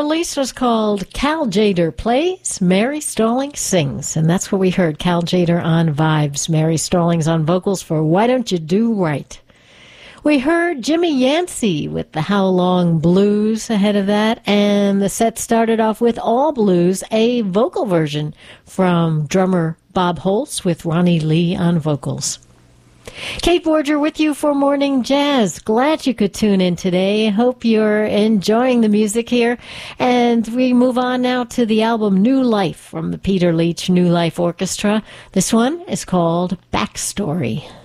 release was called Cal Tjader Plays, Mary Stallings Sings. And that's what we heard, Cal Tjader on vibes, Mary Stallings on vocals for Why Don't You Do Right. We heard Jimmy Yancey with the How Long Blues ahead of that, and the set started off with All Blues, a vocal version from drummer Bob Holtz with Ronnie Lee on vocals. Kate Borger with you for Morning Jazz. Glad you could tune in today. Hope you're enjoying the music here. And we move on now to the album New Life from the Peter Leach New Life Orchestra. This one is called Backstory.